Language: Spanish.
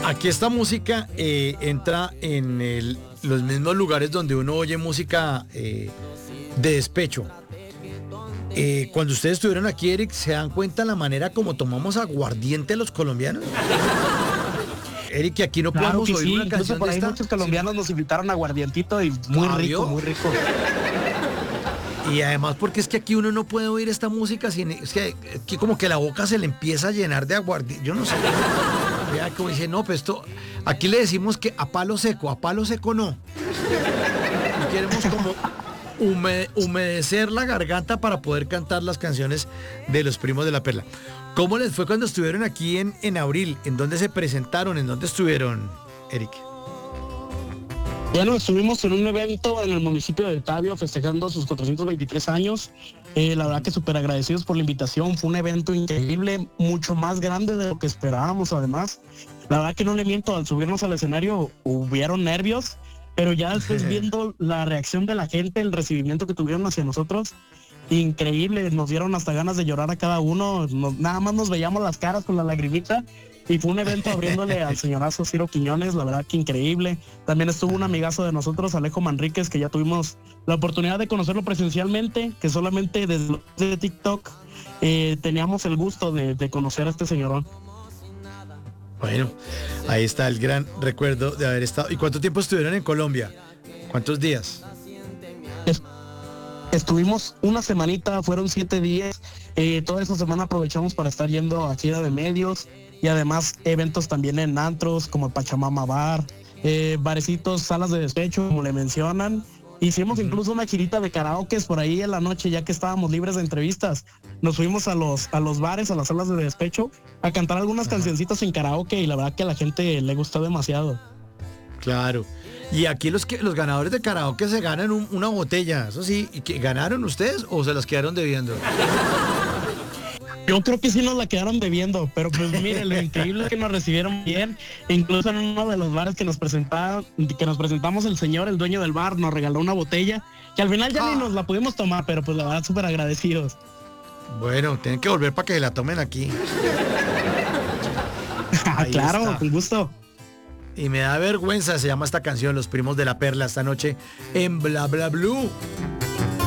aquí esta música entra en los mismos lugares donde uno oye música de despecho. Cuando ustedes estuvieron aquí, Eric, ¿se dan cuenta la manera como tomamos aguardiente los colombianos? Eric, que aquí no Claro podemos que oír sí, una incluso canción por de ahí esta. muchos colombianos nos invitaron a aguardientito y muy Ah, rico, ¿vio? muy rico. Y además porque es que aquí uno no puede oír esta música sin, es que aquí como que la boca se le empieza a llenar de aguardiente. Yo no sé. Ya como dice, no, pues esto, aquí le decimos que a palo seco no. Y queremos como humedecer la garganta para poder cantar las canciones de los Primos de la Perla. ¿Cómo les fue cuando estuvieron aquí en abril? ¿En dónde se presentaron? ¿En dónde estuvieron, Eric? Bueno, estuvimos en un evento en el municipio de Tabio festejando sus 423 años. La verdad que súper agradecidos por la invitación. Fue un evento increíble, mucho más grande de lo que esperábamos además. La verdad que no le miento, al subirnos al escenario hubieron nervios, pero ya después viendo la reacción de la gente, el recibimiento que tuvieron hacia nosotros, increíble, nos dieron hasta ganas de llorar a cada uno. Nada más nos veíamos las caras con la lagrimita. Y fue un evento abriéndole al señorazo Ciro Quiñones, la verdad que increíble. También estuvo un amigazo de nosotros, Alejo Manríquez, que ya tuvimos la oportunidad de conocerlo presencialmente, que solamente desde TikTok teníamos el gusto de conocer a este señorón. Bueno, ahí está el gran recuerdo de haber estado. ¿Y cuánto tiempo estuvieron en Colombia? ¿Cuántos días? Estuvimos una semanita, fueron 7 días. Toda esa semana aprovechamos para estar yendo a gira de medios y además eventos también en antros como Pachamama Bar, barecitos, salas de despecho, como le mencionan. Hicimos incluso una girita de karaokes por ahí en la noche, ya que estábamos libres de entrevistas. Nos fuimos a los bares, a las salas de despecho, a cantar algunas cancioncitas en karaoke y la verdad que a la gente le gustó demasiado. Claro. Y aquí los ganadores de karaoke se ganan una botella, eso sí. ¿Y que ganaron ustedes o se las quedaron debiendo? Yo creo que sí nos la quedaron debiendo, pero pues mire, lo increíble es que nos recibieron bien. Incluso en uno de los bares que nos presentamos, el señor, el dueño del bar, nos regaló una botella, que al final ya ni nos la pudimos tomar, pero pues la verdad súper agradecidos. Bueno, tienen que volver para que la tomen aquí. Claro, está. con gusto. Y me da vergüenza, se llama esta canción Los Primos de la Perla esta noche en Bla Bla Blue.